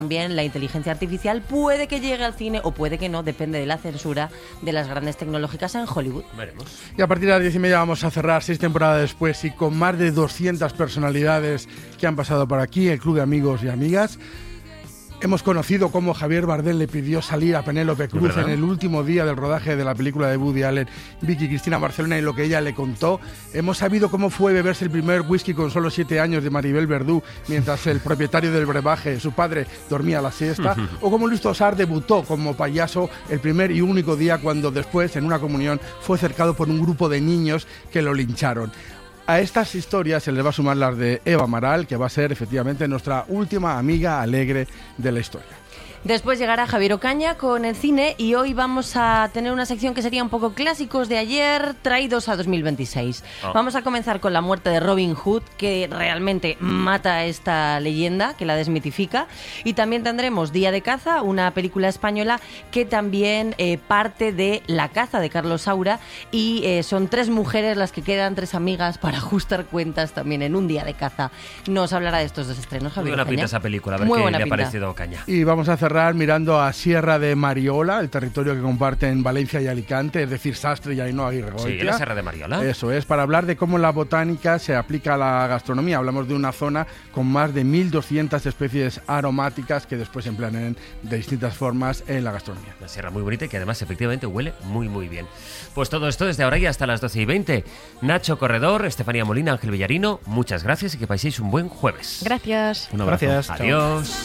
También la inteligencia artificial puede que llegue al cine o puede que no, depende de la censura de las grandes tecnológicas en Hollywood. Veremos. Y a partir de las 10:30 vamos a cerrar 6 temporadas después y con más de 200 personalidades que han pasado por aquí, el Club de Amigos y Amigas. Hemos conocido cómo Javier Bardem le pidió salir a Penélope Cruz en el último día del rodaje de la película de Woody Allen, Vicky Cristina Barcelona, y lo que ella le contó. Hemos sabido cómo fue beberse el primer whisky con solo 7 años de Maribel Verdú, mientras el propietario del brebaje, su padre, dormía la siesta. O cómo Luis Tosar debutó como payaso el primer y único día cuando después, en una comunión, fue cercado por un grupo de niños que lo lincharon. A estas historias se les va a sumar las de Eva Amaral, que va a ser efectivamente nuestra última amiga alegre de la historia. Después llegará Javier Ocaña con el cine y hoy vamos a tener una sección que sería un poco clásicos de ayer traídos a 2026. Vamos a comenzar con la muerte de Robin Hood, que realmente mata a esta leyenda, que la desmitifica. Y también tendremos Día de Caza, una película española que también parte de La caza de Carlos Saura, y son 3 mujeres las que quedan, 3 amigas, para ajustar cuentas también en un Día de Caza. Nos hablará de estos 2 estrenos, Javier Muy buena Ocaña. pinta esa película, a ver qué le ha parecido a Ocaña. Y vamos a cerrar mirando a Sierra de Mariola, el territorio que comparten Valencia y Alicante, es decir, Sastre y Ainhoa Aguirregoitia. Sí, la Sierra de Mariola. Eso es, para hablar de cómo la botánica se aplica a la gastronomía. Hablamos de una zona con más de 1.200 especies aromáticas que después se emplean de distintas formas en la gastronomía. Una sierra muy bonita y que además efectivamente huele muy muy bien. Pues todo esto desde ahora y hasta las 12:20. Nacho Corredor, Estefanía Molina, Ángel Villarino, muchas gracias y que paséis un buen jueves. Gracias. Un abrazo. Gracias. Adiós.